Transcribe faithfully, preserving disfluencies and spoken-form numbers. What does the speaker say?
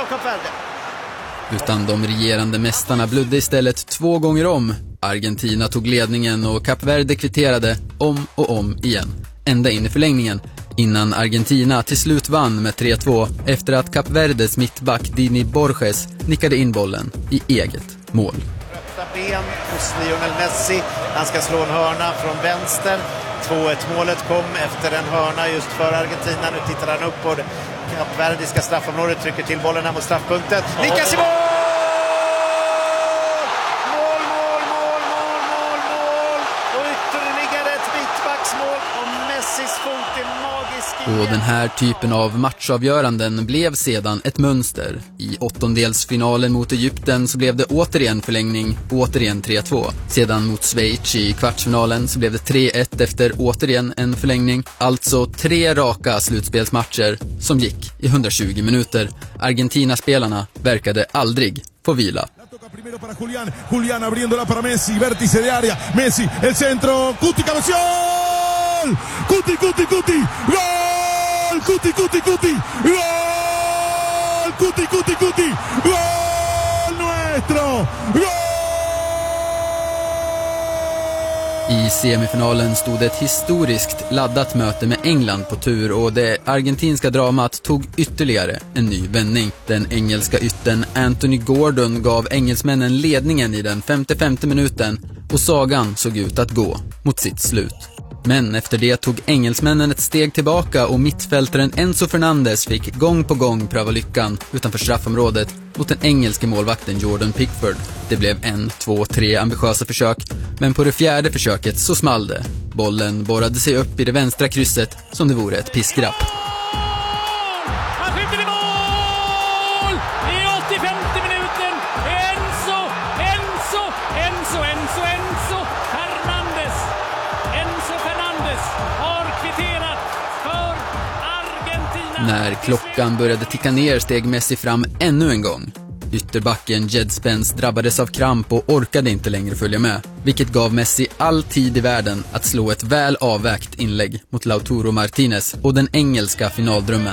av Kap Verde. Utan de regerande mästarna blödde istället två gånger om. Argentina tog ledningen och Kap Verde kvitterade om och om igen. Ända in i förlängningen. Innan Argentina till slut vann med tre två efter att Kap Verdes mittback Dini Borges nickade in bollen i eget mål. Rötta ben hos Lionel Messi. Han ska slå en hörna från vänster. två ett målet kom efter en hörna just för Argentina. Nu tittar han upp på det Kap Verdiska straffområdet, trycker till bollen här mot straffpunkten. Nickas i mål! Mål, mål, mål, mål, mål, mål! Och ytterligare ett mittbacksmål och Messis fot är magisk igen. Och den här typen av matchavgöranden blev sedan ett mönster. I åttondelsfinalen mot Egypten så blev det återigen förlängning, återigen tre två. Sedan mot Schweiz i kvartsfinalen så blev det tre ett efter återigen en förlängning. Alltså tre raka slutspelsmatcher som gick i hundratjugo minuter. Argentina-spelarna verkade aldrig få vila. Primero para Julián, Julián abriéndola para Messi, vértice de área, Messi, el centro, Cuti cabeció, Cuti, Cuti, Cuti, gol, Cuti, Cuti, Cuti, gol, Cuti, Cuti, Cuti, gol nuestro, gol! I semifinalen stod ett historiskt laddat möte med England på tur och det argentinska dramat tog ytterligare en ny vändning. Den engelska ytten Anthony Gordon gav engelsmännen ledningen i den femtiofemte minuten och sagan såg ut att gå mot sitt slut. Men efter det tog engelsmännen ett steg tillbaka och mittfältaren Enzo Fernandez fick gång på gång pröva lyckan utanför straffområdet mot den engelske målvakten Jordan Pickford. Det blev en, två, tre ambitiösa försök, men på det fjärde försöket så small det. Bollen borrade sig upp i det vänstra krysset som det vore ett piskrapp. Han skjuter i mål! I åttiofemte minuten! Enzo, Enzo, Enzo, Enzo, Enzo Fernandez! Enzo Fernandez har kvitterat för Argentina. När klockan började ticka ner steg Messi fram ännu en gång. Ytterbacken Jed Spence drabbades av kramp och orkade inte längre följa med, vilket gav Messi all tid i världen att slå ett väl avvägt inlägg mot Lautaro Martinez och den engelska finaldrömmen